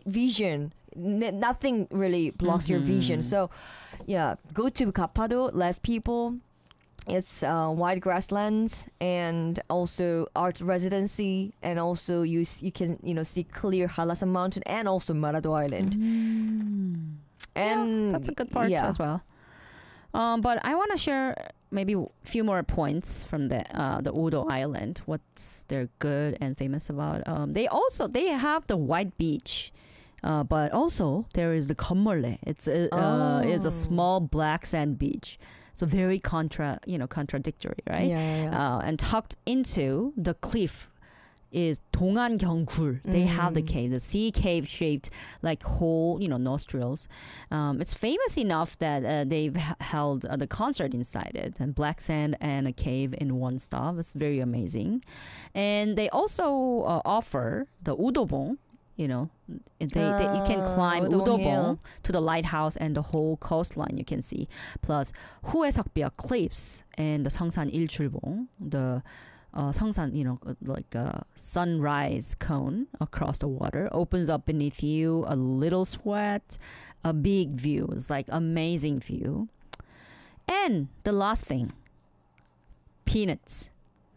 vision. Nothing really blocks your vision. So, yeah, go to Kapado, less people. It's wide grasslands and also art residency, and also you can see clear Halasan Mountain and also Marado Island. And that's a good part as well. But I want to share maybe a few more points from the Udo Island. What's they're good and famous about? They have the white beach. But also there is the Komole. It's a small black sand beach. So very contradictory, right? Yeah. And tucked into the cliff is 동안 경굴. They have the cave, the sea cave shaped like whole, nostrils. It's famous enough that they've held the concert inside it, and black sand and a cave in one stop. It's very amazing. And they also offer the udobong. You can climb Udobong to the lighthouse and the whole coastline you can see. Plus 후해석비역 cliffs and the Seongsan 일출봉, the Seongsan, like a sunrise cone across the water, opens up beneath you, a little sweat, a big view. It's like amazing view. And the last thing, peanuts.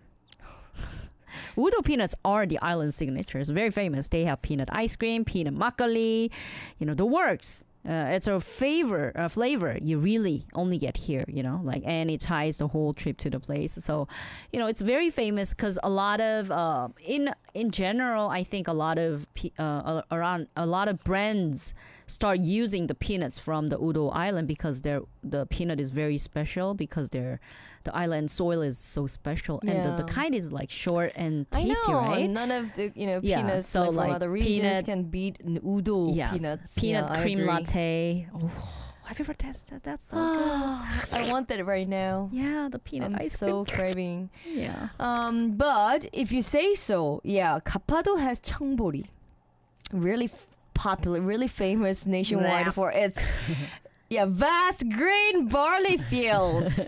Udo peanuts are the island signatures. Very famous. They have peanut ice cream, peanut makgeolli, the works. It's a flavor you really only get here, and it ties the whole trip to the place. So, it's very famous because a lot of, in general, I think a lot of brands start using the peanuts from the Udo Island because the peanut is very special because the island soil is so special and the kind is like short and tasty, right? None of the peanuts from other regions can beat Udo peanuts. Peanut cream latte. Oh, have you ever tasted? That's so good. I want that right now. Yeah, the peanut ice cream. I'm so craving. Yeah. But if you say so, Kapado has 청보리. Really popular, really famous nationwide for its vast green barley fields.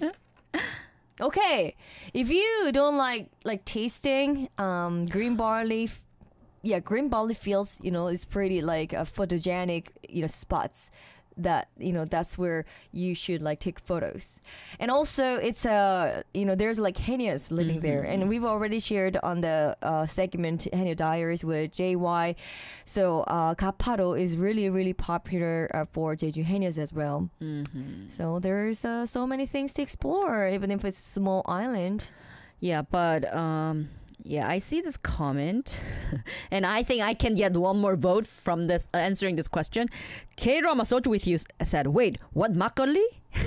Okay, if you don't like tasting green barley, green barley fields, is pretty like photogenic, spots that that's where you should take photos. And also it's there's Haenyos living there, and we've already shared on the segment Haenyeo Diaries with JY. So Kapado is really, really popular for Jeju Haenyos as well. So there's so many things to explore, even if it's a small island. But I see this comment, and I think I can get one more vote from this answering this question. K-Drama Soju with you said, wait, what, makgeolli?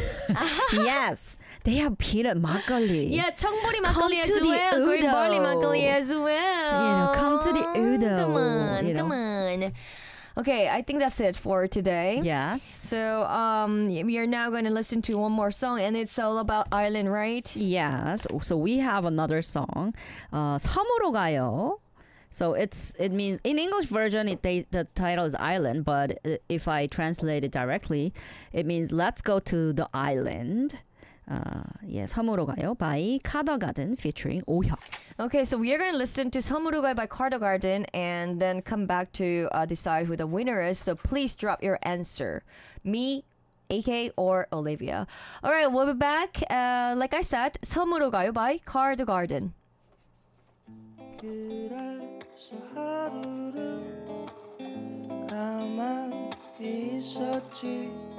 Yes, they have peanut makgeolli. Yeah, 청보리 makgeolli as well. Green barley makgeolli as well. Come to the Udo. Come on. Okay, I think that's it for today. Yes. So we are now going to listen to one more song, and it's all about island, right? Yes. So we have another song, 섬으로 가요. So it means in English version the title is Island, but if I translate it directly, it means let's go to the island. 섬으로 가요 by Cardo Garden featuring 오혁. Okay, so we are going to listen to 섬으로 가요 by Cardo Garden and then come back to decide who the winner is. So please drop your answer. Me, AK, or Olivia. All right, we'll be back. Like I said, 섬으로 가요 by Cardo Garden. 그래서 하루를 가만히 있었지